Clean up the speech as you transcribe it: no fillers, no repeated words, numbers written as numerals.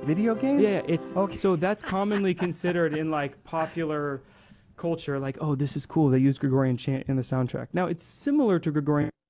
video game? Yeah, it's Okay. so that's commonly considered in like popular culture, like, oh, this is cool. They use Gregorian chant in the soundtrack. Now, it's similar to Gregorian